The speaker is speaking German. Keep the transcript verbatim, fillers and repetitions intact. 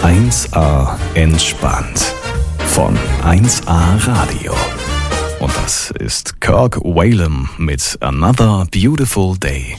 eins A entspannt von eins A Radio. Und das ist Kirk Whalum mit Another Beautiful Day.